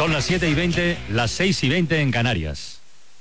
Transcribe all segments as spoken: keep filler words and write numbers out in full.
Son las siete y veinte, las seis y veinte en Canarias.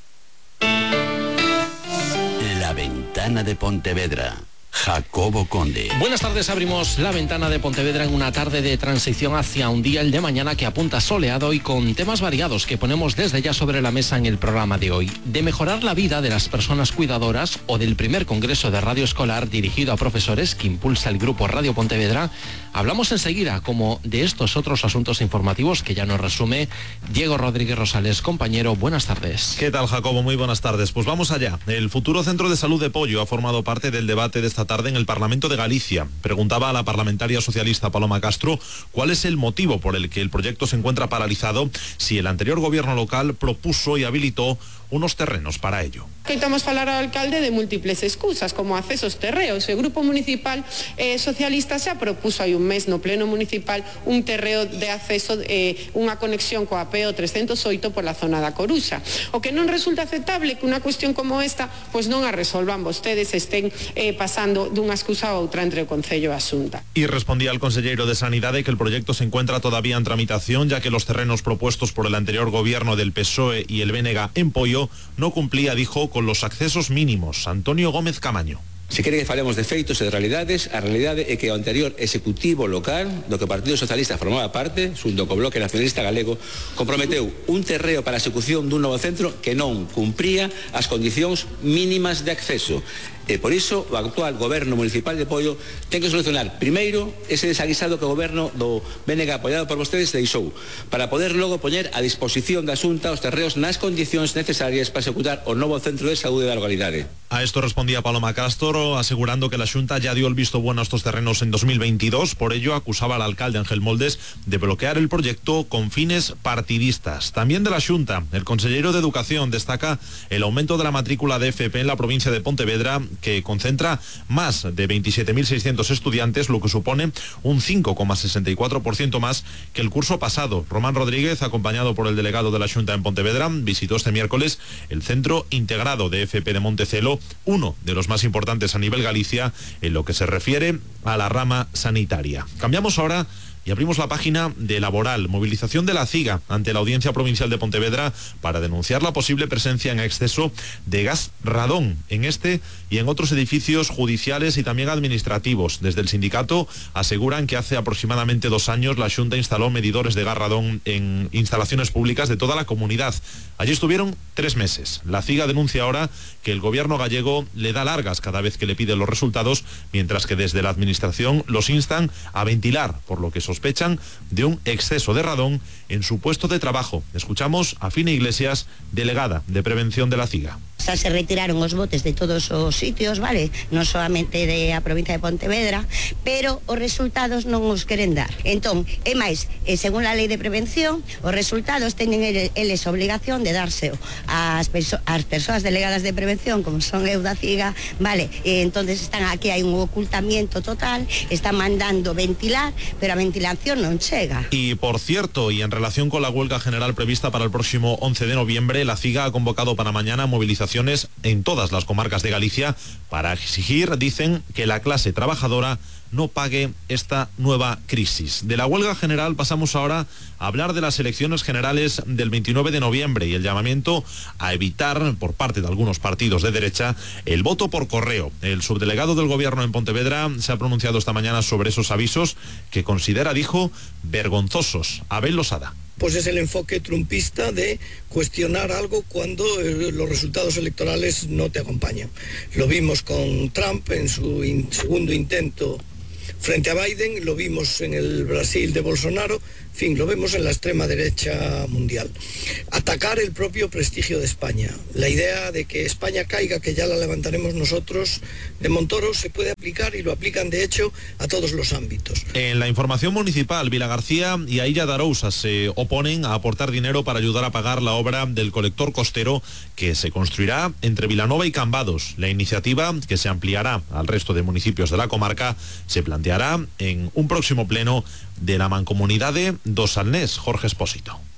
La ventana de Pontevedra. Jacobo Conde. Buenas tardes, abrimos la ventana de Pontevedra en una tarde de transición hacia un día, el de mañana, que apunta soleado y con temas variados que ponemos desde ya sobre la mesa en el programa de hoy. De mejorar la vida de las personas cuidadoras o del primer congreso de radio escolar dirigido a profesores que impulsa el grupo Radio Pontevedra, hablamos enseguida, como de estos otros asuntos informativos que ya nos resume Diego Rodríguez Rosales. Compañero, buenas tardes. ¿Qué tal, Jacobo? Muy buenas tardes. Pues vamos allá. El futuro Centro de Salud de Poio ha formado parte del debate de esta tarde en el Parlamento de Galicia. Preguntaba a la parlamentaria socialista Paloma Castro cuál es el motivo por el que el proyecto se encuentra paralizado si el anterior gobierno local propuso y habilitó unos terrenos para ello. Estamos a falar ao alcalde de múltiples excusas, como accesos terreos. O Grupo Municipal eh, Socialista xa propuso hai un mes no Pleno Municipal un terreo de acceso, eh, unha conexión coa P O trescentos oito pola zona da Coruxa. O que non resulta aceptable que unha cuestión como esta pois non a resolvan vostedes, estén eh, pasando dunha excusa a outra entre o Concello e a Xunta. Y respondía al consejero de Sanidade que el proyecto se encuentra todavía en tramitación, ya que los terrenos propuestos por el anterior gobierno del P S O E y el B N G en Poio no cumplía, dijo, con los accesos mínimos. Antonio Gómez Camaño. Se quere que falemos de feitos e de realidades, a realidade é que o anterior executivo local, do que o Partido Socialista formaba parte, xunto co Bloque Nacionalista Galego, comprometeu un terreo para a execución dun novo centro que non cumpría as condicións mínimas de acceso. E por iso o actual goberno municipal de Poio ten que solucionar primeiro ese desaguisado que o goberno do B N G apoiado por vostedes deixou, para poder logo poñer a disposición da Xunta os terreos nas condicións necesarias para executar o novo centro de saúde da localidade. A esto respondía Paloma Castro, asegurando que la Xunta ya dio el visto bueno a estos terrenos en dos mil veintidós. Por ello, acusaba al alcalde Ángel Moldes de bloquear el proyecto con fines partidistas. También de la Xunta, el consejero de Educación destaca el aumento de la matrícula de F P en la provincia de Pontevedra, que concentra más de veintisiete mil seiscientos estudiantes, lo que supone un cinco coma sesenta y cuatro por ciento más que el curso pasado. Román Rodríguez, acompañado por el delegado de la Xunta en Pontevedra, visitó este miércoles el Centro Integrado de F P de Montecelo, uno de los más importantes a nivel Galicia en lo que se refiere a la rama sanitaria. Cambiamos ahora y abrimos la página de Laboral. Movilización de la CIGA ante la Audiencia Provincial de Pontevedra para denunciar la posible presencia en exceso de gas radón en este y en otros edificios judiciales y también administrativos. Desde el sindicato aseguran que hace aproximadamente dos años la Xunta instaló medidores de gas radón en instalaciones públicas de toda la comunidad. Allí estuvieron tres meses. La CIGA denuncia ahora que el gobierno gallego le da largas cada vez que le pide los resultados, mientras que desde la administración los instan a ventilar, por lo que sospechan de un exceso de radón en su puesto de trabajo. Escuchamos a Fina Iglesias, delegada de prevención de la CIGA. Xa se retiraron os botes de todos os sitios, vale, non solamente de a provincia de Pontevedra, pero os resultados non os queren dar. Entón, é máis, eh, según a lei de prevención, os resultados teñen eles obligación de darse ás, perso ás persoas delegadas de prevención, como son eu da CIGA, vale, e entonces están aquí, hai un ocultamiento total, están mandando ventilar, pero a ventilación non chega. Y por cierto, y en relación con la huelga general prevista para el próximo once de noviembre, la CIGA ha convocado para mañana movilización en todas las comarcas de Galicia para exigir, dicen, que la clase trabajadora no pague esta nueva crisis. De la huelga general pasamos ahora a hablar de las elecciones generales del veintinueve de noviembre y el llamamiento a evitar, por parte de algunos partidos de derecha, el voto por correo. El subdelegado del gobierno en Pontevedra se ha pronunciado esta mañana sobre esos avisos que considera, dijo, vergonzosos. Abel Losada. Pues es el enfoque trumpista de cuestionar algo cuando eh, los resultados electorales no te acompañan. Lo vimos con Trump en su in- segundo intento frente a Biden, lo vimos en el Brasil de Bolsonaro, en fin, lo vemos en la extrema derecha mundial. Atacar el propio prestigio de España. La idea de que España caiga, que ya la levantaremos nosotros, de Montoro, se puede aplicar y lo aplican de hecho a todos los ámbitos. En la información municipal, Vila García y Ailla de Arousa se oponen a aportar dinero para ayudar a pagar la obra del colector costero que se construirá entre Vilanova y Cambados. La iniciativa, que se ampliará al resto de municipios de la comarca, se planteará en un próximo pleno de la Mancomunidade do Salnés. Jorge Espósito.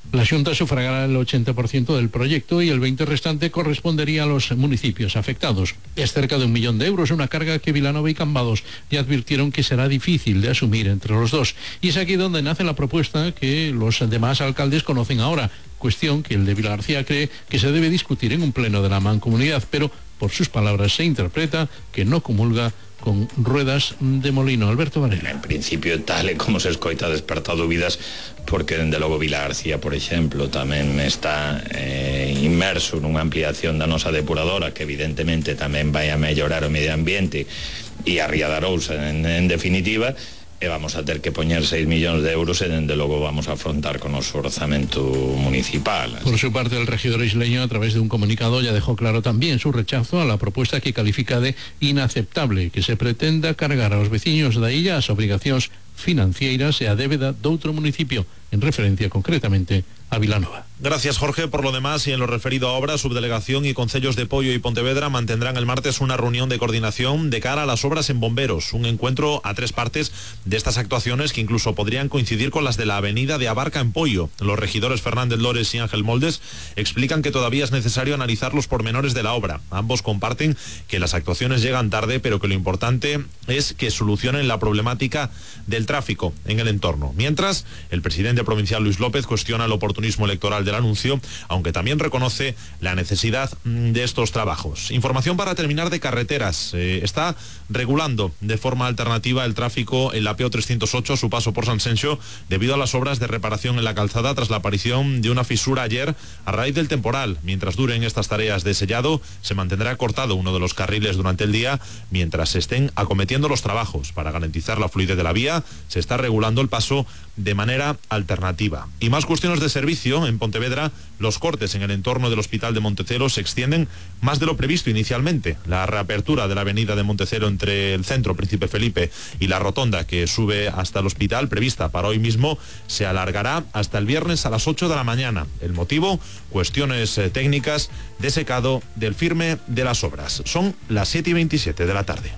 La Xunta sufragará el ochenta por ciento del proyecto y el veinte por ciento restante correspondería a los municipios afectados. Es cerca de un millón de euros, una carga que Vilanova y Cambados ya advirtieron que será difícil de asumir entre los dos. Y es aquí donde nace la propuesta que los demás alcaldes conocen ahora, cuestión que el de Vilagarcía cree que se debe discutir en un pleno de la Mancomunidad, pero por sus palabras se interpreta que no comulga con ruedas de molino. Alberto Varela. En principio, tal e como se escoita, despertar dúbidas, porque dende logo Vilagarcía, por exemplo, tamén está eh, inmerso nunha ampliación da nosa depuradora, que evidentemente tamén vai a mellorar o medio ambiente e a Ría de Arousa en, en definitiva, e vamos a ter que poñer seis millóns de euros e dende logo vamos a afrontar con o noso orzamento municipal. Por su parte, el regidor isleño, a través de un comunicado, ya dejó claro también su rechazo a la propuesta que califica de inaceptable que se pretenda cargar a los veciños da illa as obrigacións financieras e a débeda doutro municipio, en referencia concretamente a Vilanova. Gracias, Jorge. Por lo demás, y en lo referido a obras, Subdelegación y Concellos de Poio y Pontevedra mantendrán el martes una reunión de coordinación de cara a las obras en Bomberos, un encuentro a tres partes de estas actuaciones que incluso podrían coincidir con las de la avenida de Abarca en Poio. Los regidores Fernández Lores y Ángel Moldes explican que todavía es necesario analizar los pormenores de la obra. Ambos comparten que las actuaciones llegan tarde, pero que lo importante es que solucionen la problemática del tráfico en el entorno. Mientras, el presidente provincial Luis López cuestiona el oportunismo electoral del anuncio, aunque también reconoce la necesidad de estos trabajos. Información para terminar de carreteras. Eh, está regulando de forma alternativa el tráfico en la P O trescientos ocho a su paso por San Senxo debido a las obras de reparación en la calzada tras la aparición de una fisura ayer a raíz del temporal. Mientras duren estas tareas de sellado, se mantendrá cortado uno de los carriles durante el día mientras se estén acometiendo los trabajos. Para garantizar la fluidez de la vía, se está regulando el paso de manera alternativa. Y más cuestiones de servicio. En Pontevedra, los cortes en el entorno del Hospital de Montecelo se extienden más de lo previsto inicialmente. La reapertura de la avenida de Montecelo entre el centro Príncipe Felipe y la rotonda que sube hasta el hospital, prevista para hoy mismo, se alargará hasta el viernes a las ocho de la mañana. El motivo, cuestiones eh, técnicas de secado del firme de las obras. Son las siete y veintisiete de la tarde.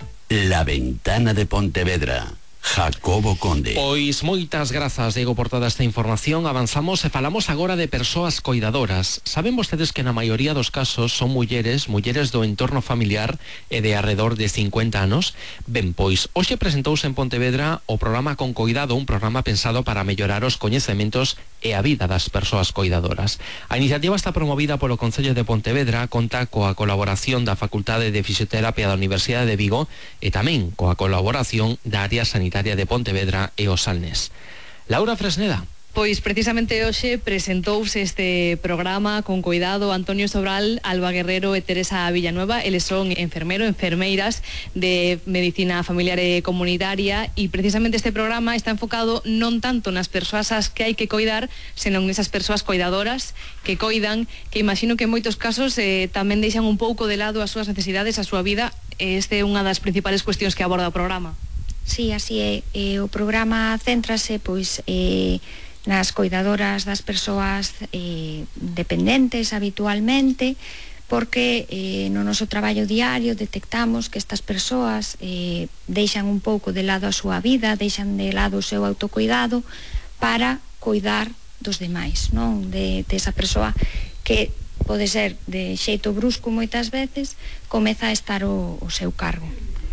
La Ventana de Pontevedra. Jacobo Conde. Pois moitas grazas, Diego, por toda esta información. Avanzamos e falamos agora de persoas coidadoras. Saben vostedes que na maioría dos casos son mulleres, mulleres do entorno familiar e de arredor de cincuenta anos. Ben, pois, hoxe presentouse en Pontevedra o programa Con Coidado, un programa pensado para mellorar os coñecementos e a vida das persoas coidadoras. A iniciativa está promovida polo Concello de Pontevedra, conta coa colaboración da Facultade de Fisioterapia da Universidade de Vigo e tamén coa colaboración da Área Sanitaria de Pontevedra e o Salnés. Laura Fresneda. Pois precisamente hoxe presentouse este programa Con Coidado. Antonio Sobral, Alba Guerrero e Teresa Villanueva, eles son enfermero, enfermeiras de Medicina Familiar e Comunitaria, e precisamente este programa está enfocado non tanto nas persoas as que hai que coidar, senón nesas persoas coidadoras que coidan, que imagino que en moitos casos eh, tamén deixan un pouco de lado as súas necesidades, a súa vida. Este é unha das principales cuestións que aborda o programa. Sí, así é. E o programa céntrase pois eh, nas coidadoras das persoas eh, dependentes habitualmente, porque eh, no noso traballo diario detectamos que estas persoas eh, deixan un pouco de lado a súa vida, deixan de lado o seu autocuidado para coidar dos demais, non? De, de esa persoa que pode ser de xeito brusco moitas veces, comeza a estar o, o seu cargo.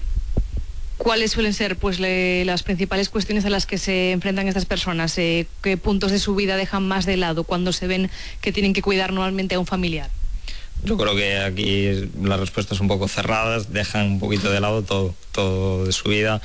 ¿Cuáles suelen ser pues le, las principales cuestiones a las que se enfrentan estas personas? Eh, ¿Qué puntos de su vida dejan más de lado cuando se ven que tienen que cuidar normalmente a un familiar? Yo creo que aquí las respuestas un poco cerradas, dejan un poquito de lado todo, todo de su vida,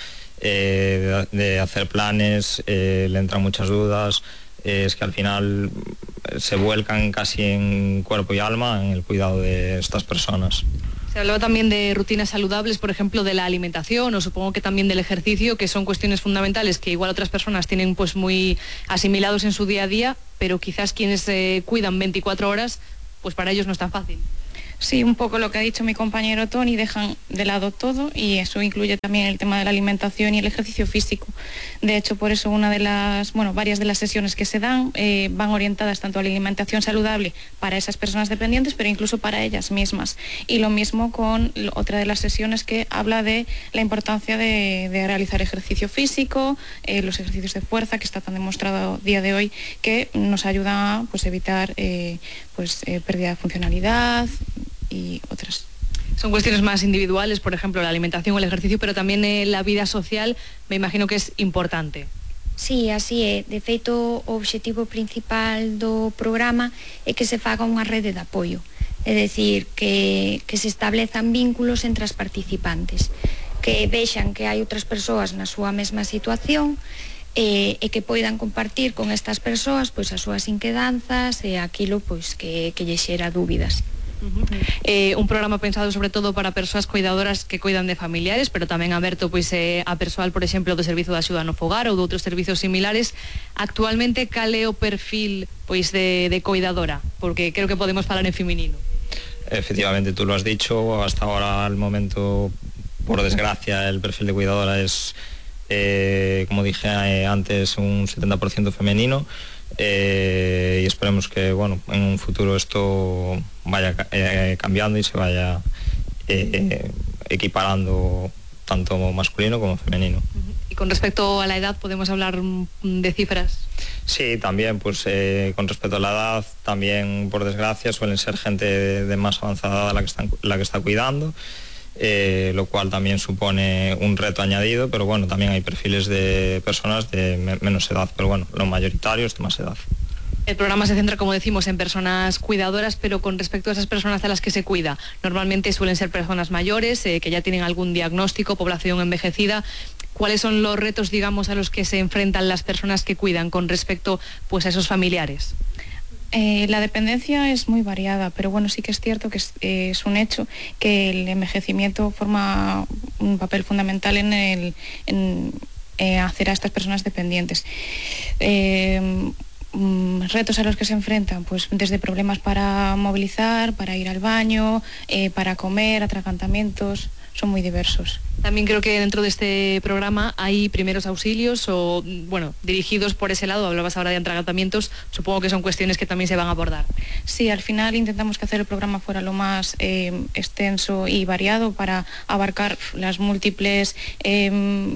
eh, de, de hacer planes, eh, le entran muchas dudas, eh, es que al final se vuelcan casi en cuerpo y alma en el cuidado de estas personas. Se hablaba también de rutinas saludables, por ejemplo, de la alimentación, o supongo que también del ejercicio, que son cuestiones fundamentales que igual otras personas tienen pues muy asimilados en su día a día, pero quizás quienes se eh, cuidan veinticuatro horas, pues para ellos no es tan fácil. Sí, un poco lo que ha dicho mi compañero Tony, dejan de lado todo y eso incluye también el tema de la alimentación y el ejercicio físico. De hecho, por eso una de las, bueno, varias de las sesiones que se dan eh, van orientadas tanto a la alimentación saludable para esas personas dependientes, pero incluso para ellas mismas. Y lo mismo con otra de las sesiones que habla de la importancia de, de realizar ejercicio físico, eh, los ejercicios de fuerza, que está tan demostrado a día de hoy, que nos ayudan a pues, evitar eh, pues, eh, pérdida de funcionalidad y otras. Son cuestiones más individuales, por ejemplo, la alimentación o el ejercicio, pero también eh, la vida social, me imagino que es importante. Sí, así é. De feito, o obxectivo principal do programa é que se faga unha rede de apoio. É dicir, que, que se establezan vínculos entre as participantes, que vexan que hai outras persoas na súa mesma situación e, e que poidan compartir con estas persoas pois, as súas inquedanzas e aquilo pois, que, que lle xera dúbidas. Uh-huh. Eh, un programa pensado sobre todo para persoas cuidadoras que cuidan de familiares, pero tamén aberto pois, eh, a persoal, por exemplo, do Servizo de Axuda no Fogar ou de outros servizos similares. Actualmente, cal é o perfil pois, de, de cuidadora? Porque creo que podemos falar en feminino. Efectivamente, tú lo has dicho, hasta ahora al momento, por desgracia, el perfil de cuidadora es, eh, como dije eh, antes, un setenta por ciento femenino. Eh, y esperemos que bueno en un futuro esto vaya eh, cambiando y se vaya eh, equiparando tanto masculino como femenino. Y con respecto a la edad, ¿podemos hablar de cifras? Sí, también pues eh, con respecto a la edad, también por desgracia suelen ser gente de, de más avanzada edad la que está, la que está cuidando. Eh, lo cual también supone un reto añadido, pero bueno, también hay perfiles de personas de me menos edad, pero bueno, lo mayoritario es de más edad. El programa se centra, como decimos, en personas cuidadoras, pero con respecto a esas personas a las que se cuida, normalmente suelen ser personas mayores, eh, que ya tienen algún diagnóstico, población envejecida. ¿Cuáles son los retos, digamos, a los que se enfrentan las personas que cuidan con respecto pues, a esos familiares? Eh, la dependencia es muy variada, pero bueno, sí que es cierto que es, eh, es un hecho que el envejecimiento forma un papel fundamental en, el, en eh, hacer a estas personas dependientes. Eh, mm, retos a los que se enfrentan, pues desde problemas para movilizar, para ir al baño, eh, para comer, atragantamientos, son muy diversos. También creo que dentro de este programa hay primeros auxilios o, bueno, dirigidos por ese lado. Hablabas ahora de atragantamientos, supongo que son cuestiones que también se van a abordar. Sí, al final intentamos que hacer el programa fuera lo más eh, extenso y variado para abarcar las múltiples eh,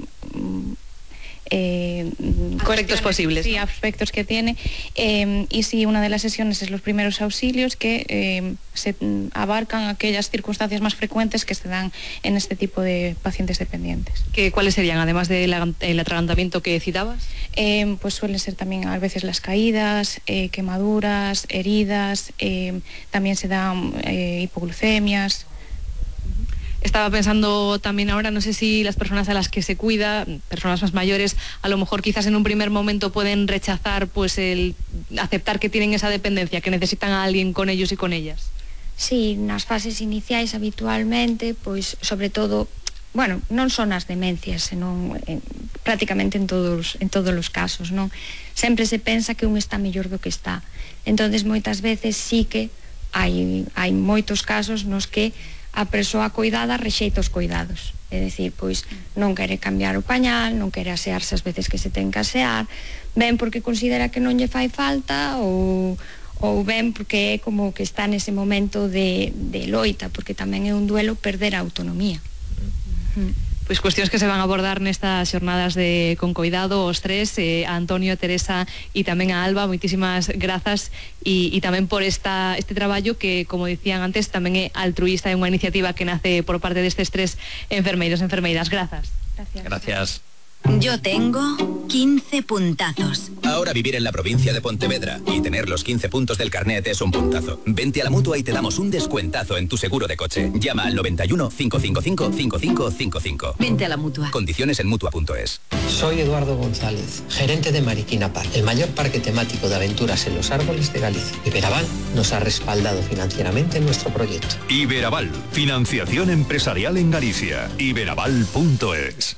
Eh, aspectos posibles. Sí, aspectos que tiene. Eh, y sí, una de las sesiones es los primeros auxilios que eh, se abarcan aquellas circunstancias más frecuentes que se dan en este tipo de pacientes dependientes. ¿Qué, ¿Cuáles serían, además del el atragantamiento que citabas? Eh, pues suelen ser también a veces las caídas, eh, quemaduras, heridas, eh, también se dan eh, hipoglucemias. Estaba pensando también ahora, no sé si las personas a las que se cuida, personas más mayores, a lo mejor quizás en un primer momento pueden rechazar pues el aceptar que tienen esa dependencia, que necesitan a alguien con ellos y con ellas. Sí, nas fases iniciais habitualmente, pois sobre todo, bueno, non son as demencias, senón en, prácticamente en todos en todos os casos, non? Sempre se pensa que un está mellor do que está. Entonces moitas veces sí que hai hai moitos casos nos que a persoa coidada rexeita os coidados. É dicir, pois non quere cambiar o pañal, non quere asearse as veces que se ten que asear, ben porque considera que non lle fai falta ou, ou ben porque é como que está nese momento de, de loita, porque tamén é un duelo perder a autonomía. Mm. Pois cuestións que se van a abordar nestas xornadas de Con Coidado, os tres, eh, a Antonio, a Teresa e tamén a Alba. Moitísimas grazas e, e tamén por esta, este traballo que, como dicían antes, tamén é altruísta, é unha iniciativa que nace por parte destes tres enfermeiros e enfermeiras. Grazas. Gracias. Gracias. Yo tengo quince puntazos. Ahora vivir en la provincia de Pontevedra y tener los quince puntos del carnet es un puntazo. Vente a la Mutua y te damos un descuentazo en tu seguro de coche. Llama al noventa y uno, cinco cinco cinco, cinco cinco cinco cinco. Vente a la Mutua. Condiciones en Mutua punto es. Soy Eduardo González, gerente de Mariquina Park, el mayor parque temático de aventuras en los árboles de Galicia. Iberaval nos ha respaldado financieramente en nuestro proyecto. Iberaval, financiación empresarial en Galicia. Iberaval punto es.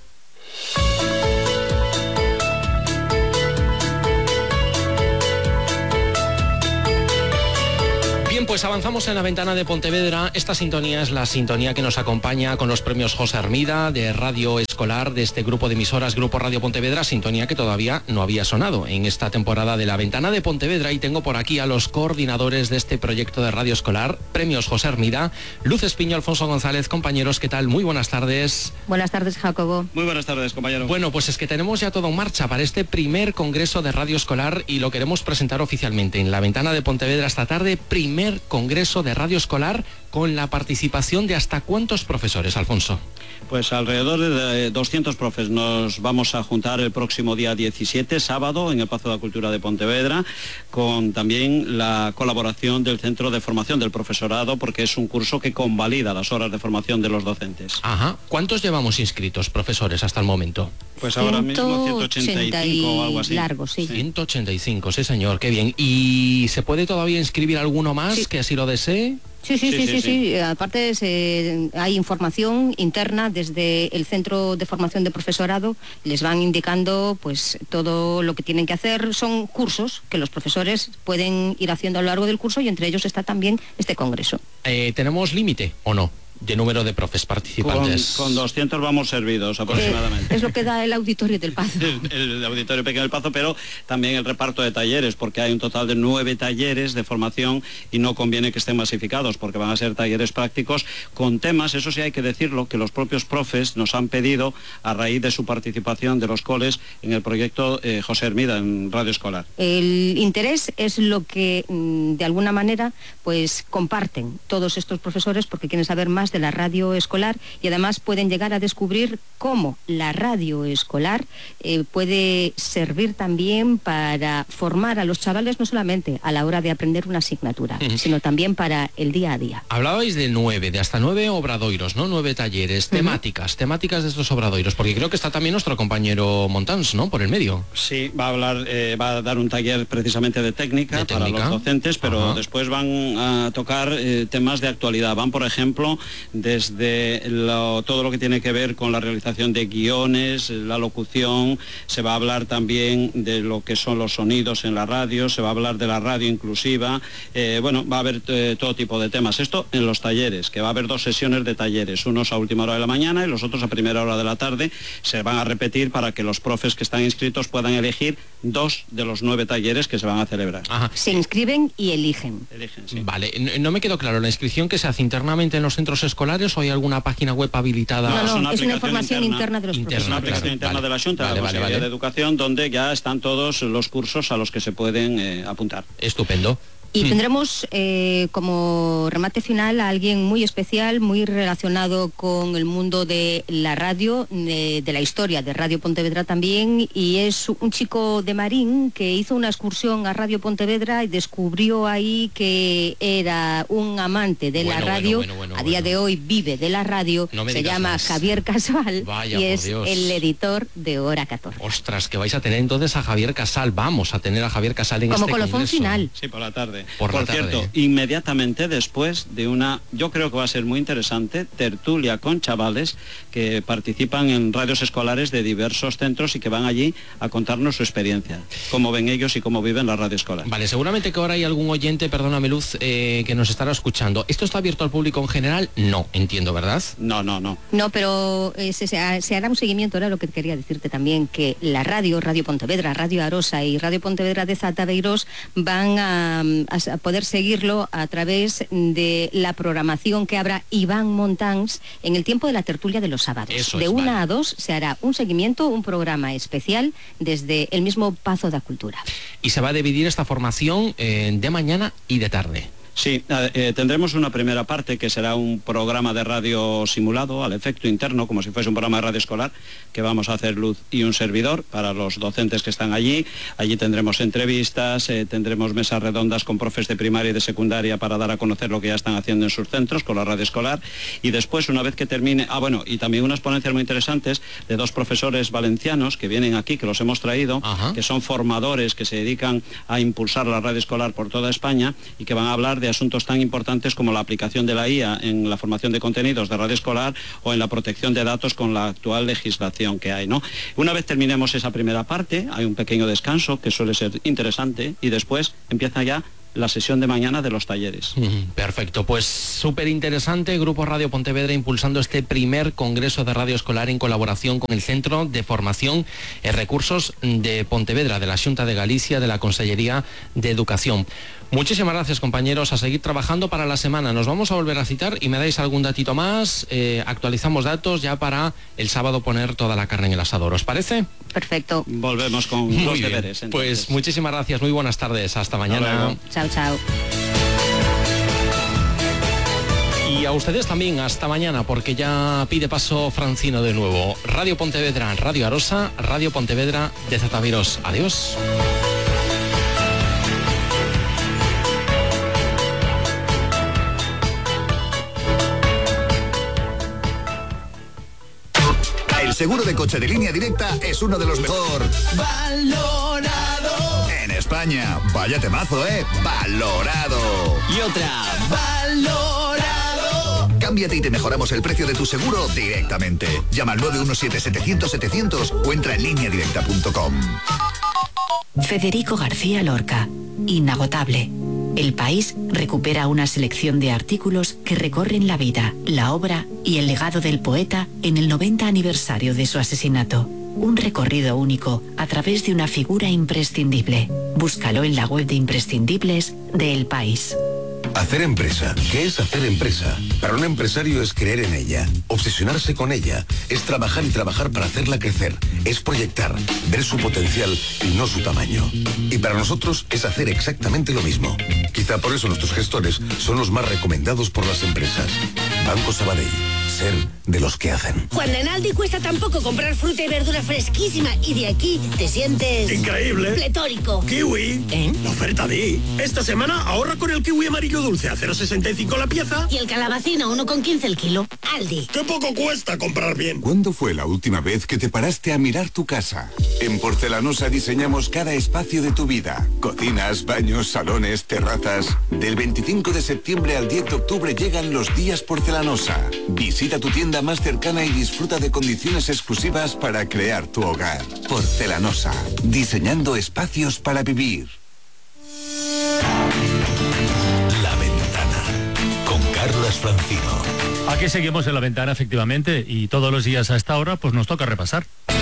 Pues avanzamos en la ventana de Pontevedra. Esta sintonía es la sintonía que nos acompaña con los premios José Hermida de Radio Escolar de este grupo de emisoras, Grupo Radio Pontevedra, sintonía que todavía no había sonado en esta temporada de la ventana de Pontevedra, y tengo por aquí a los coordinadores de este proyecto de Radio Escolar, premios José Hermida, Luz Espiño, Alfonso González. Compañeros, ¿qué tal? Muy buenas tardes. Buenas tardes, Jacobo. Muy buenas tardes, compañero. Bueno, pues es que tenemos ya todo en marcha para este primer congreso de Radio Escolar y lo queremos presentar oficialmente en la ventana de Pontevedra esta tarde. Primer congreso de Radio Escolar con la participación de hasta cuántos profesores, Alfonso. Pues alrededor de doscientos profes. Nos vamos a juntar el próximo día diecisiete, sábado, en el Pazo de la Cultura de Pontevedra, con también la colaboración del Centro de Formación del Profesorado, porque es un curso que convalida las horas de formación de los docentes. Ajá. ¿Cuántos llevamos inscritos, profesores, hasta el momento? Pues ahora mismo ciento ochenta y cinco o algo así. Largo, sí. ciento ochenta y cinco, sí señor, qué bien. ¿Y se puede todavía inscribir alguno más sí. que así lo desee? Sí, sí, sí, sí, sí, sí. sí. Aparte se, hay información interna desde el Centro de Formación de Profesorado, les van indicando pues todo lo que tienen que hacer. Son cursos que los profesores pueden ir haciendo a lo largo del curso y entre ellos está también este congreso. Eh, ¿Tenemos límite o no de número de profes participantes? Con, con doscientos vamos servidos aproximadamente. Eh, es lo que da el auditorio del Pazo. el, el auditorio pequeño del Pazo, pero también el reparto de talleres, porque hay un total de nueve talleres de formación y no conviene que estén masificados, porque van a ser talleres prácticos con temas, eso sí hay que decirlo, que los propios profes nos han pedido a raíz de su participación de los coles en el proyecto eh, José Hermida en Radio Escolar. El interés es lo que de alguna manera pues comparten todos estos profesores, porque quieren saber más de la radio escolar y además pueden llegar a descubrir cómo la radio escolar eh, puede servir también para formar a los chavales, no solamente a la hora de aprender una asignatura, uh-huh. sino también para el día a día. Hablabais de nueve, de hasta nueve obradoiros, ¿no? Nueve talleres, uh-huh. temáticas, temáticas de estos obradoiros, porque creo que está también nuestro compañero Montans, ¿no? Por el medio. Sí, va a hablar, eh, va a dar un taller precisamente de técnica, de técnica. para los docentes, pero uh-huh. después van a tocar eh, temas de actualidad. Van, por ejemplo, desde lo, todo lo que tiene que ver con la realización de guiones, la locución, se va a hablar también de lo que son los sonidos en la radio, se va a hablar de la radio inclusiva, eh, bueno, va a haber eh, todo tipo de temas. Esto en los talleres, que va a haber dos sesiones de talleres, unos a última hora de la mañana y los otros a primera hora de la tarde, se van a repetir para que los profes que están inscritos puedan elegir dos de los nueve talleres que se van a celebrar. Ajá. Se inscriben y eligen. Eligen, sí. Vale, no, no me quedó claro, ¿la inscripción que se hace internamente en los centros escolares o hay alguna página web habilitada? No, no, es una, es una información interna, interna de los interna, profesores. Es una aplicación claro, interna vale. de la Junta, vale, de la vale, Consejería vale. de Educación, donde ya están todos los cursos a los que se pueden eh, apuntar. Estupendo. Y tendremos eh, como remate final a alguien muy especial, muy relacionado con el mundo de la radio, de, de la historia de Radio Pontevedra también, y es un chico de Marín que hizo una excursión a Radio Pontevedra y descubrió ahí que era un amante de bueno, la radio, bueno, bueno, bueno, a día bueno. de hoy vive de la radio, no se llama más. Javier Casal. Vaya, y es Dios. el editor de Hora catorce. Ostras, que vais a tener entonces a Javier Casal, vamos a tener a Javier Casal en como este colofón congreso. final. Sí, por la tarde. Por, por la tarde. cierto, inmediatamente después de una, yo creo que va a ser muy interesante, tertulia con chavales que participan en radios escolares de diversos centros y que van allí a contarnos su experiencia, cómo ven ellos y cómo viven la radio escolar. Vale, seguramente que ahora hay algún oyente, perdóname Luz, eh, que nos estará escuchando. ¿Esto está abierto al público en general? No, entiendo, ¿verdad? No, no, no. No, pero eh, se, se hará un seguimiento, era lo que quería decirte también, que la radio, Radio Pontevedra, Radio Arosa y Radio Pontevedra de Zataveiros van a, a poder seguirlo a través de la programación que habrá Iván Montans en el tiempo de la tertulia de los sábados. Eso de es, una vale. a dos se hará un seguimiento, un programa especial desde el mismo Pazo da Cultura. Y se va a dividir esta formación eh, de mañana y de tarde. Sí, eh, tendremos una primera parte que será un programa de radio simulado al efecto interno, como si fuese un programa de radio escolar, que vamos a hacer Luz y un servidor para los docentes que están allí. Allí tendremos entrevistas, eh, tendremos mesas redondas con profes de primaria y de secundaria para dar a conocer lo que ya están haciendo en sus centros con la radio escolar. Y después, una vez que termine, ah bueno, y también unas ponencias muy interesantes de dos profesores valencianos que vienen aquí, que los hemos traído, Ajá. que son formadores que se dedican a impulsar la radio escolar por toda España y que van a hablar de de asuntos tan importantes como la aplicación de la I A en la formación de contenidos de radio escolar o en la protección de datos con la actual legislación que hay, ¿no? Una vez terminemos esa primera parte, hay un pequeño descanso que suele ser interesante y después empieza ya la sesión de mañana de los talleres. Mm, perfecto, pues súper interesante. Grupo Radio Pontevedra impulsando este primer Congreso de Radio Escolar en colaboración con el Centro de Formación y Recursos de Pontevedra, de la Xunta de Galicia, de la Consellería de Educación. Muchísimas gracias, compañeros, a seguir trabajando para la semana. Nos vamos a volver a citar y me dais algún datito más, eh, actualizamos datos ya para el sábado poner toda la carne en el asador, ¿os parece? Perfecto. Volvemos con muy los bien. deberes. Entonces. Pues muchísimas gracias, muy buenas tardes, hasta mañana. Chao, chao. Y a ustedes también, hasta mañana, porque ya pide paso Francino de nuevo. Radio Pontevedra, Radio Arosa, Radio Pontevedra de Zataviros. Adiós. El seguro de coche de Línea Directa es uno de los mejor valorado en España. Vaya temazo, ¿eh? Valorado. Y otra, valorado. Cámbiate y te mejoramos el precio de tu seguro directamente. Llama al nueve uno siete, setecientos, setecientos o entra en línea directa punto com. Federico García Lorca. Inagotable. El País recupera una selección de artículos que recorren la vida, la obra y el legado del poeta en el noventa aniversario de su asesinato. Un recorrido único a través de una figura imprescindible. Búscalo en la web de imprescindibles de El País. Hacer empresa. ¿Qué es hacer empresa? Para un empresario es creer en ella, obsesionarse con ella, es trabajar y trabajar para hacerla crecer, es proyectar, ver su potencial y no su tamaño. Y para nosotros es hacer exactamente lo mismo. Quizá por eso nuestros gestores son los más recomendados por las empresas. Banco Sabadell. Ser de los que hacen. Cuando en Aldi cuesta tan poco comprar fruta y verdura fresquísima y de aquí te sientes... ¡increíble! Pletórico. ¡Kiwi! ¿Eh? La oferta de... Esta semana ahorra con el kiwi amarillo dulce a cero coma sesenta y cinco la pieza. Y el calabacín a uno con quince el kilo. Aldi. ¡Qué poco cuesta comprar bien! ¿Cuándo fue la última vez que te paraste a mirar tu casa? En Porcelanosa diseñamos cada espacio de tu vida. Cocinas, baños, salones, terrazas. Del veinticinco de septiembre al diez de octubre llegan los días Porcelanosa. Visita tu tienda más cercana y disfruta de condiciones exclusivas para crear tu hogar. Porcelanosa. Diseñando espacios para vivir. La Ventana, con Carlas Francino. Aquí seguimos en La Ventana, efectivamente, y todos los días a esta hora pues nos toca repasar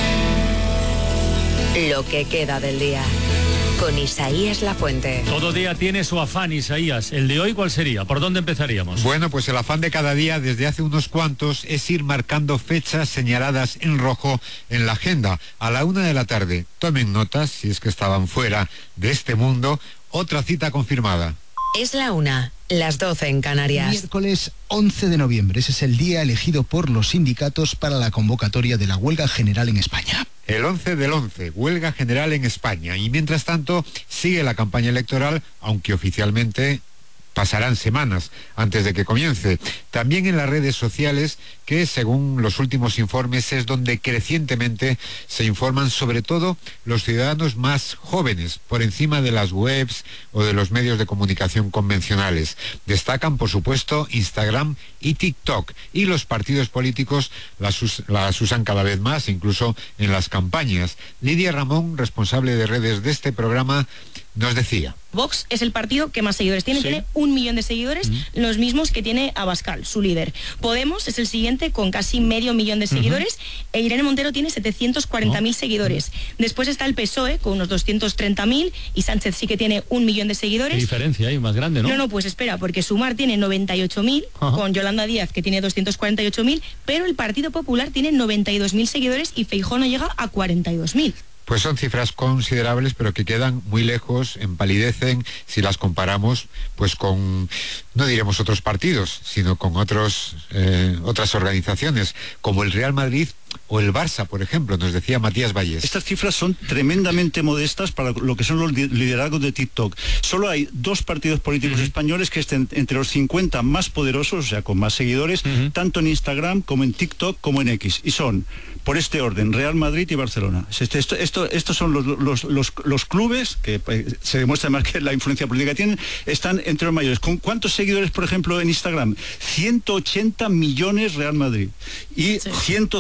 lo que queda del día con Isaías Lafuente. Todo día tiene su afán, Isaías. ¿El de hoy cuál sería? ¿Por dónde empezaríamos? Bueno, pues el afán de cada día desde hace unos cuantos es ir marcando fechas señaladas en rojo en la agenda. A la una de la tarde, tomen notas, si es que estaban fuera de este mundo, otra cita confirmada. Es la una, las doce en Canarias. Miércoles once de noviembre, ese es el día elegido por los sindicatos para la convocatoria de la huelga general en España. El once del once, huelga general en España. Y mientras tanto, sigue la campaña electoral, aunque oficialmente pasarán semanas antes de que comience. También en las redes sociales, que según los últimos informes es donde crecientemente se informan sobre todo los ciudadanos más jóvenes, por encima de las webs o de los medios de comunicación convencionales. Destacan, por supuesto, Instagram y TikTok, y los partidos políticos las, us las usan cada vez más, incluso en las campañas. Lidia Ramón, responsable de redes de este programa, nos decía: Vox es el partido que más seguidores tiene, ¿sí? Tiene un millón de seguidores, uh-huh. los mismos que tiene Abascal, su líder. Podemos es el siguiente con casi medio millón de seguidores, uh-huh. e Irene Montero tiene setecientos cuarenta mil oh. seguidores. Después está el P S O E con unos doscientos treinta mil y Sánchez sí que tiene un millón de seguidores. ¿Qué diferencia hay más grande, no? No, no, pues espera, porque Sumar tiene noventa y ocho mil, uh-huh. con Yolanda Díaz que tiene doscientos cuarenta y ocho mil, pero el Partido Popular tiene noventa y dos mil seguidores y Feijóo no llega a cuarenta y dos mil. Pues son cifras considerables, pero que quedan muy lejos, empalidecen si las comparamos pues con, no diremos otros partidos, sino con otros eh, otras organizaciones, como el Real Madrid o el Barça, por ejemplo, nos decía Matías Valles. Estas cifras son tremendamente modestas para lo que son los liderazgos de TikTok. Solo hay dos partidos políticos uh-huh. españoles que estén entre los cincuenta más poderosos, o sea, con más seguidores, uh-huh. tanto en Instagram como en TikTok como en X, y son, por este orden, Real Madrid y Barcelona. Esto, esto, esto, estos son los, los, los, los clubes, que eh, se demuestra además que la influencia política que tienen, están entre los mayores. ¿Con cuántos seguidores, por ejemplo, en Instagram? ciento ochenta millones Real Madrid y sí. ciento cincuenta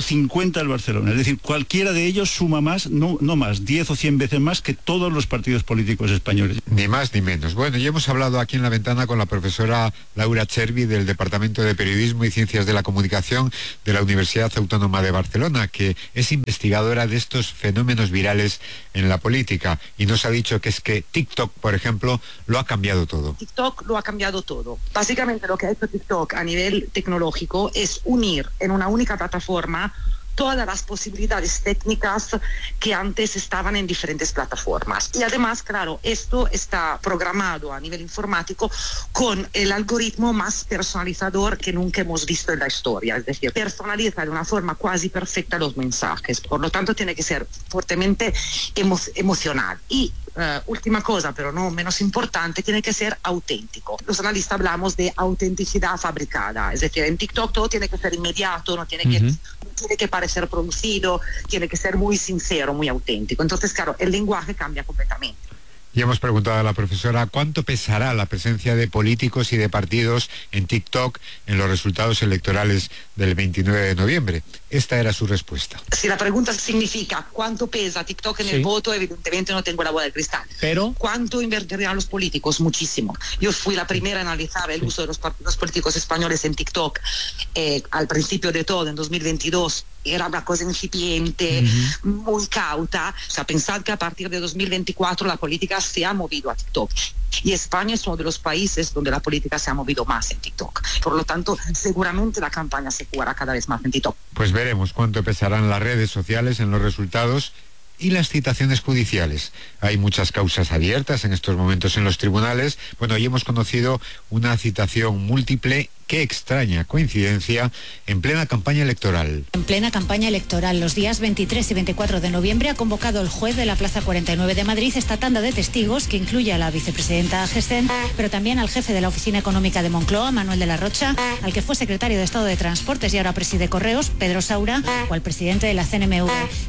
cuenta el Barcelona. Es decir, cualquiera de ellos suma más, no, no más, diez o cien veces más que todos los partidos políticos españoles. Ni más ni menos. Bueno, ya hemos hablado aquí en La Ventana con la profesora Laura Chervi del Departamento de Periodismo y Ciencias de la Comunicación de la Universidad Autónoma de Barcelona, que es investigadora de estos fenómenos virales en la política, y nos ha dicho que es que TikTok, por ejemplo, lo ha cambiado todo. TikTok lo ha cambiado todo. Básicamente lo que ha hecho TikTok a nivel tecnológico es unir en una única plataforma todas las posibilidades técnicas que antes estaban en diferentes plataformas. Y además, claro, esto está programado a nivel informático con el algoritmo más personalizador que nunca hemos visto en la historia. Es decir, personaliza de una forma casi perfecta los mensajes. Por lo tanto, tiene que ser fuertemente emo- emocional. Y Uh, última cosa, pero no menos importante, tiene que ser auténtico. Los analistas hablamos de autenticidad fabricada, es decir, en TikTok todo tiene que ser inmediato, no tiene, uh-huh. que, no tiene que parecer producido, tiene que ser muy sincero, muy auténtico. Entonces, claro, el lenguaje cambia completamente. Y hemos preguntado a la profesora cuánto pesará la presencia de políticos y de partidos en TikTok en los resultados electorales del veintinueve de noviembre. Esta era su respuesta. Si la pregunta significa cuánto pesa TikTok en sí. el voto, evidentemente no tengo la bola de cristal. Pero ¿cuánto invertirán los políticos? Muchísimo. Yo fui la primera en analizar el sí. uso de los partidos políticos españoles en TikTok eh, al principio de todo, en dos mil veintidós. Era una cosa incipiente, uh-huh. muy cauta. O sea, pensad que a partir de dos mil veinticuatro la política se ha movido a TikTok. Y España es uno de los países donde la política se ha movido más en TikTok. Por lo tanto, seguramente la campaña se jugará cada vez más en TikTok. Pues veremos cuánto pesarán las redes sociales en los resultados y las citaciones judiciales. Hay muchas causas abiertas en estos momentos en los tribunales. Bueno, hoy hemos conocido una citación múltiple. Qué extraña coincidencia en plena campaña electoral. En plena campaña electoral, los días veintitrés y veinticuatro de noviembre ha convocado el juez de la Plaza cuarenta y nueve de Madrid esta tanda de testigos que incluye a la vicepresidenta Gesén, pero también al jefe de la Oficina Económica de Moncloa, Manuel de la Rocha, al que fue secretario de Estado de Transportes y ahora preside Correos, Pedro Saura, o al presidente de la C N M V.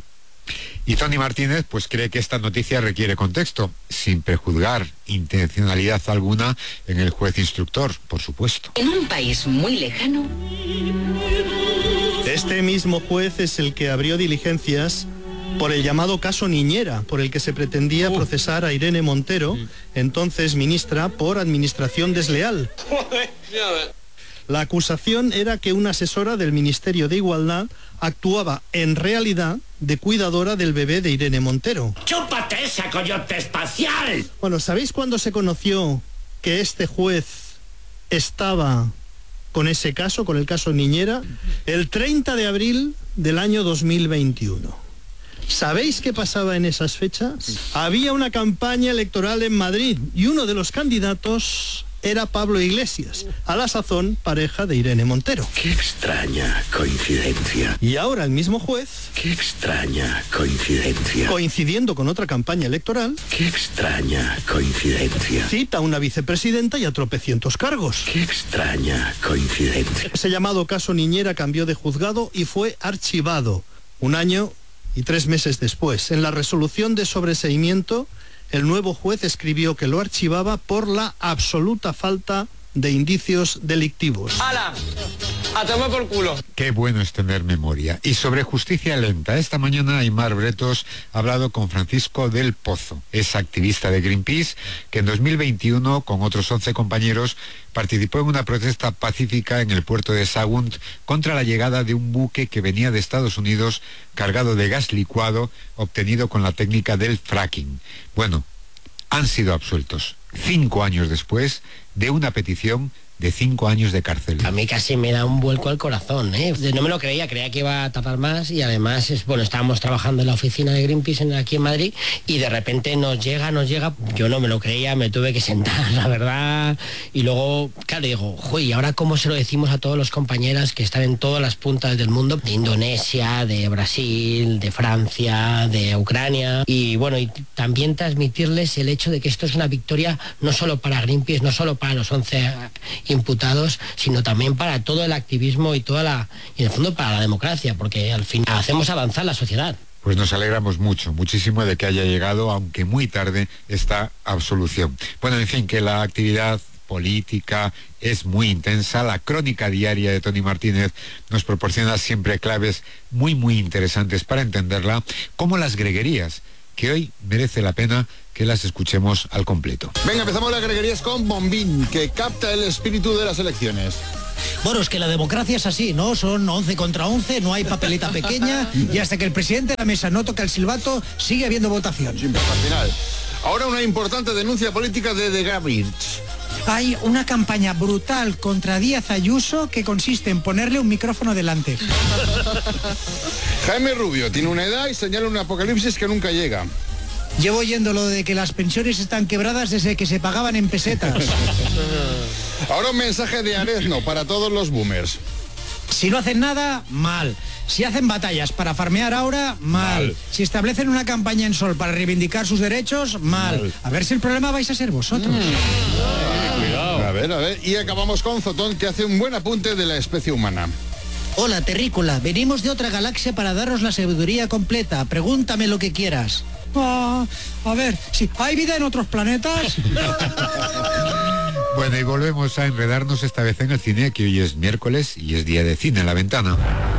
Y Tony Martínez pues cree que esta noticia requiere contexto, sin prejuzgar intencionalidad alguna en el juez instructor, por supuesto. En un país muy lejano... Este mismo juez es el que abrió diligencias por el llamado caso Niñera, por el que se pretendía uh. procesar a Irene Montero, entonces ministra, por administración desleal. La acusación era que una asesora del Ministerio de Igualdad actuaba en realidad de cuidadora del bebé de Irene Montero. ¡Chúpate esa coyote espacial! Bueno, ¿sabéis cuándo se conoció que este juez estaba con ese caso, con el caso Niñera? El treinta de abril del año dos mil veintiuno. ¿Sabéis qué pasaba en esas fechas? Había una campaña electoral en Madrid y uno de los candidatos era Pablo Iglesias, a la sazón pareja de Irene Montero. ¡Qué extraña coincidencia! Y ahora el mismo juez... ¡Qué extraña coincidencia! Coincidiendo con otra campaña electoral... ¡Qué extraña coincidencia! Cita a una vicepresidenta y a tropecientos cargos. ¡Qué extraña coincidencia! Ese llamado caso Niñera cambió de juzgado y fue archivado un año y tres meses después. En la resolución de sobreseimiento, el nuevo juez escribió que lo archivaba por la absoluta falta de indicios delictivos. ¡Hala! ¡A tomar por culo! Qué bueno es tener memoria. Y sobre justicia lenta, esta mañana Aymar Bretos ha hablado con Francisco del Pozo. Es activista de Greenpeace, que en dos mil veintiuno, con otros once compañeros, participó en una protesta pacífica en el puerto de Sagunt contra la llegada de un buque que venía de Estados Unidos cargado de gas licuado obtenido con la técnica del fracking. Bueno, han sido absueltos cinco años después de una petición de cinco años de cárcel. A mí casi me da un vuelco al corazón, ¿eh? No me lo creía, creía que iba a tardar más y además, es, bueno, estábamos trabajando en la oficina de Greenpeace en, aquí en Madrid y de repente nos llega, nos llega, yo no me lo creía, me tuve que sentar, la verdad, y luego, claro, digo, joder, ¿y ahora cómo se lo decimos a todos los compañeras que están en todas las puntas del mundo? De Indonesia, de Brasil, de Francia, de Ucrania, y bueno, y también transmitirles el hecho de que esto es una victoria no solo para Greenpeace, no solo para los once imputados, sino también para todo el activismo y toda la, y en el fondo para la democracia, porque al final hacemos avanzar la sociedad. Pues nos alegramos mucho, muchísimo de que haya llegado, aunque muy tarde, esta absolución. Bueno, en fin, que la actividad política, es muy intensa. La crónica diaria de Tony Martínez nos proporciona siempre claves muy, muy interesantes para entenderla, como las greguerías, que hoy merece la pena que las escuchemos al completo. Venga, empezamos las greguerías con Bombín, que capta el espíritu de las elecciones. Bueno, es que la democracia es así, ¿no? Son once contra once, no hay papeleta pequeña y hasta que el presidente de la mesa no toca el silbato, sigue habiendo votación. Sí, hasta el final. Ahora una importante denuncia política de The Gabbage. Hay una campaña brutal contra Díaz Ayuso que consiste en ponerle un micrófono delante. Jaime Rubio tiene una edad y señala un apocalipsis que nunca llega. Llevo oyendo lo de que las pensiones están quebradas desde que se pagaban en pesetas. Ahora un mensaje de Arezno para todos los boomers. Si no hacen nada, mal. Si hacen batallas para farmear ahora, mal. mal. Si establecen una campaña en Sol para reivindicar sus derechos, mal. mal. A ver si el problema vais a ser vosotros. Mm. Cuidado. A ver, a ver. Y acabamos con Zotón, que hace un buen apunte de la especie humana. Hola, terrícola. Venimos de otra galaxia para daros la sabiduría completa. Pregúntame lo que quieras. Ah, a ver, si ¿hay vida en otros planetas? Bueno, y volvemos a enredarnos esta vez en el cine, que hoy es miércoles y es día de cine en la ventana.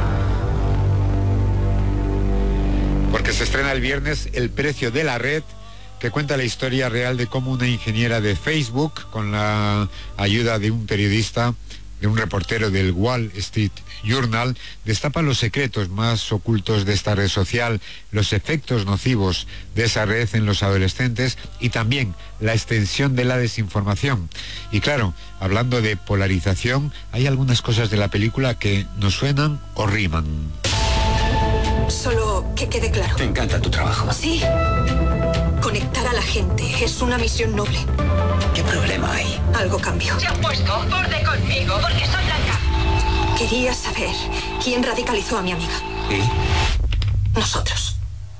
Porque se estrena el viernes El precio de la red, que cuenta la historia real de cómo una ingeniera de Facebook, con la ayuda de un periodista, de un reportero del Wall Street Journal, destapa los secretos más ocultos de esta red social, los efectos nocivos de esa red en los adolescentes y también la extensión de la desinformación. Y claro, hablando de polarización, hay algunas cosas de la película que nos suenan o riman. Solo que quede claro. Te encanta tu trabajo. Sí. Conectar a la gente es una misión noble. ¿Qué problema hay? Algo cambió. Se han puesto borde conmigo porque soy blanca. Quería saber quién radicalizó a mi amiga. ¿Y? Nosotros.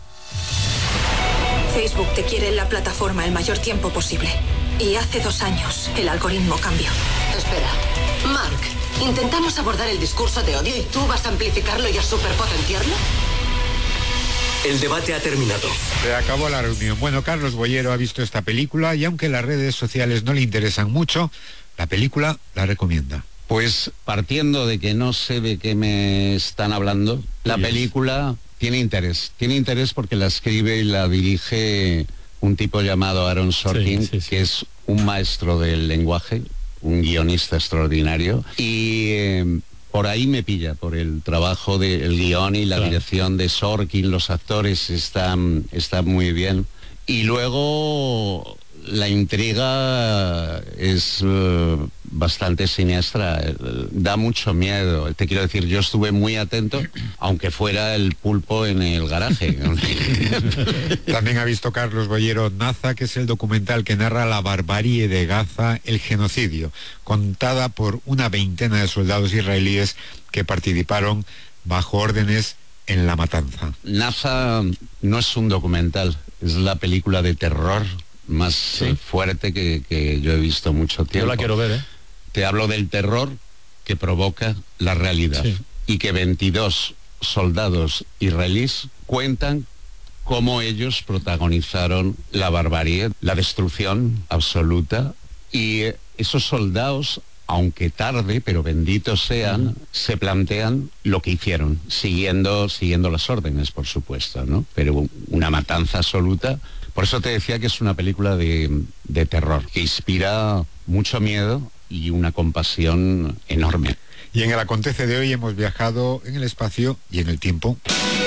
Facebook te quiere en la plataforma el mayor tiempo posible. Y hace dos años el algoritmo cambió. Espera. Mark, ¿intentamos abordar el discurso de odio y tú vas a amplificarlo y a superpotenciarlo? El debate ha terminado. Se acabó la reunión. Bueno, Carlos Boyero ha visto esta película y aunque las redes sociales no le interesan mucho, la película la recomienda. Pues partiendo de que no sé de qué me están hablando, la película tiene interés. Tiene interés porque la escribe y la dirige un tipo llamado Aaron Sorkin, sí, sí, sí. que es un maestro del lenguaje, un guionista extraordinario. Y eh, por ahí me pilla, por el trabajo del guión y la claro. dirección de Sorkin, los actores están, están muy bien. Y luego la intriga es uh, bastante siniestra, da mucho miedo. Te quiero decir, yo estuve muy atento, aunque fuera el pulpo en el garaje. También ha visto Carlos Boyero Naza, que es el documental que narra la barbarie de Gaza, el genocidio, contada por una veintena de soldados israelíes que participaron bajo órdenes en la matanza. Naza no es un documental, es la película de terror más sí. eh, fuerte que, que yo he visto mucho tiempo. Yo la quiero ver, ¿eh? Te hablo del terror que provoca la realidad sí. y que veintidós soldados israelíes cuentan cómo ellos protagonizaron la barbarie, la destrucción absoluta, y eh, esos soldados, aunque tarde, pero benditos sean, uh-huh. se plantean lo que hicieron, siguiendo, siguiendo las órdenes, por supuesto, ¿no? Pero una matanza absoluta. Por eso te decía que es una película de, de terror, que inspira mucho miedo y una compasión enorme. Y en el Acontece de hoy hemos viajado en el espacio y en el tiempo.